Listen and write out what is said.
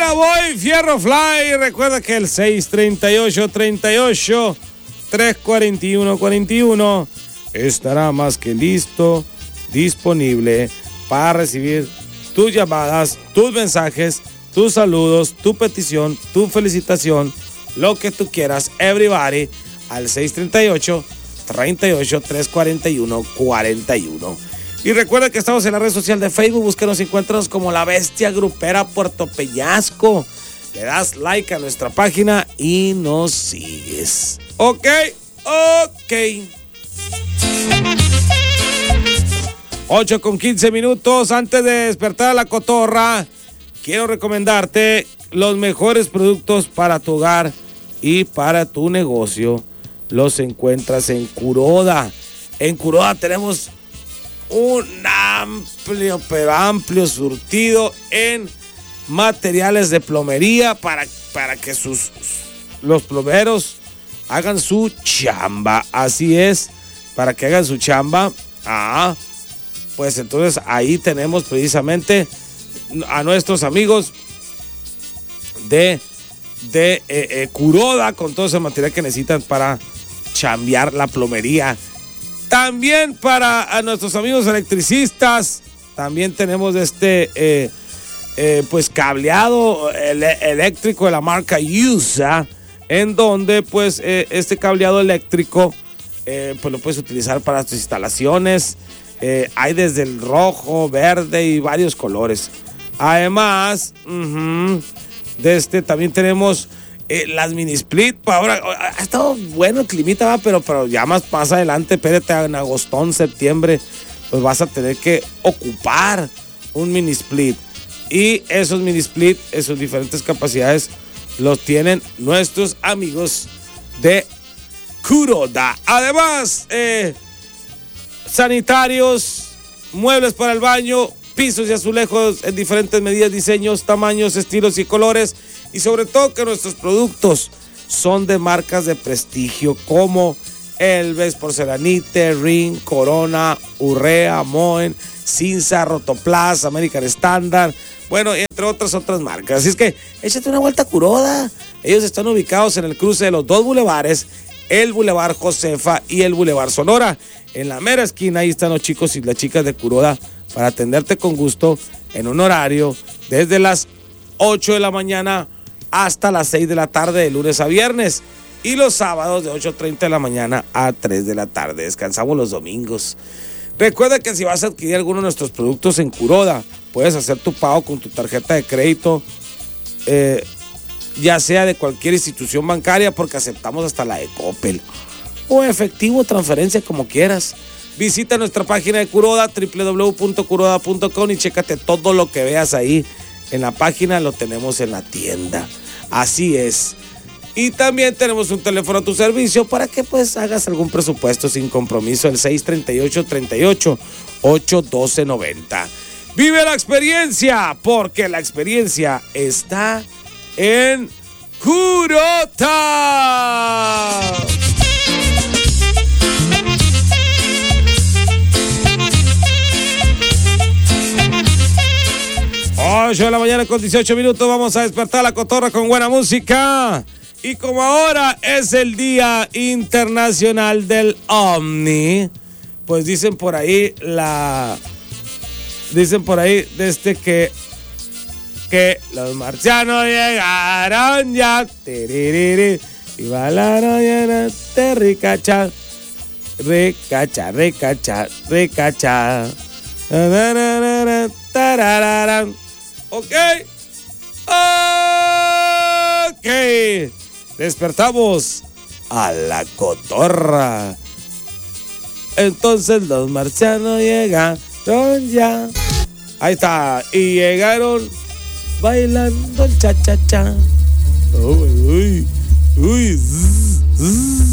Mañana voy, Fierro Fly. Recuerda que el 638-38-341-41 estará más que listo, disponible para recibir tus llamadas, tus mensajes, tus saludos, tu petición, tu felicitación, lo que tú quieras, everybody, al 638-38-341-41. Y recuerda que estamos en la red social de Facebook, búsquenos y encuéntranos como La Bestia Grupera Puerto Peñasco. Le das like a nuestra página y nos sigues. Ok. 8:15. Antes de despertar a la cotorra, quiero recomendarte los mejores productos para tu hogar y para tu negocio. Los encuentras en Kuroda. En Kuroda tenemos un amplio surtido en materiales de plomería para que los plomeros hagan su chamba. Así es, para que hagan su chamba. Pues entonces ahí tenemos precisamente a nuestros amigos de Kuroda con todo ese material que necesitan para chambear la plomería. También para a nuestros amigos electricistas, también tenemos pues cableado eléctrico de la marca USA, en donde pues este cableado eléctrico pues lo puedes utilizar para tus instalaciones. Hay desde el rojo, verde y varios colores. Además, también tenemos las mini split. Ahora ha estado bueno el climita, pero ya más adelante, espérate, en agostón, septiembre, pues vas a tener que ocupar un mini split. Y esos mini split, esos diferentes capacidades, los tienen nuestros amigos de Kuroda. Además, sanitarios, muebles para el baño, pisos y azulejos en diferentes medidas, diseños, tamaños, estilos y colores. Y sobre todo que nuestros productos son de marcas de prestigio como Elves, Porcelanite, Ring, Corona, Urrea, Moen, Cinza, Rotoplas, American Standard, bueno, entre otras marcas. Así es que échate una vuelta a Kuroda. Ellos están ubicados en el cruce de los dos bulevares, el Boulevard Josefa y el Boulevard Sonora. En la mera esquina, ahí están los chicos y las chicas de Kuroda para atenderte con gusto en un horario desde las 8 de la mañana hasta las 6 de la tarde de lunes a viernes, y los sábados de 8:30 de la mañana a 3 de la tarde. Descansamos los domingos. Recuerda que si vas a adquirir alguno de nuestros productos en Kuroda, puedes hacer tu pago con tu tarjeta de crédito, ya sea de cualquier institución bancaria, porque aceptamos hasta la de Coppel, o efectivo, transferencia, como quieras. Visita nuestra página de Kuroda, www.kuroda.com, y chécate todo lo que veas ahí en la página, lo tenemos en la tienda. Así es. Y también tenemos un teléfono a tu servicio para que pues hagas algún presupuesto sin compromiso, el 638-38-812-90. Vive la experiencia, porque la experiencia está en Kuroda. 8 de la mañana con 18 minutos. Vamos a despertar la cotorra con buena música. Y como ahora es el Día Internacional del OVNI, pues dicen por ahí desde que los marcianos llegaron ya, y bailaron ya, ricacha, ok, despertamos a la cotorra. Entonces los marcianos llegaron ya. Ahí está. Y llegaron bailando el cha-cha-cha. Uy, zzz, zzz.